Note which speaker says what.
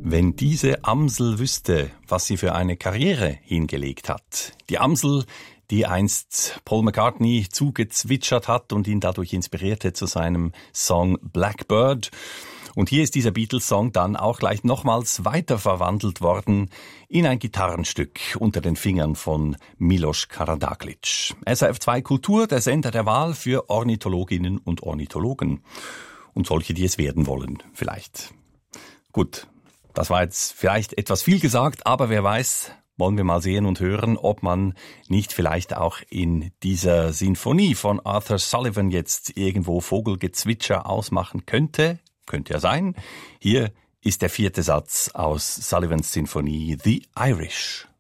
Speaker 1: Wenn diese Amsel wüsste, was sie für eine Karriere hingelegt hat. Die Amsel, die einst Paul McCartney zugezwitschert hat und ihn dadurch inspirierte zu seinem Song Blackbird. Und hier ist dieser Beatles-Song dann auch gleich nochmals weiter verwandelt worden in ein Gitarrenstück unter den Fingern von Milos Karađaglić. SRF 2 Kultur, der Sender der Wahl für Ornithologinnen und Ornithologen. Und solche, die es werden wollen, vielleicht. Gut, das war jetzt vielleicht etwas viel gesagt, aber wer weiß, wollen wir mal sehen und hören, ob man nicht vielleicht auch in dieser Sinfonie von Arthur Sullivan jetzt irgendwo Vogelgezwitscher ausmachen könnte. Könnte ja sein. Hier ist der 4. Satz aus Sullivans Sinfonie The Irish.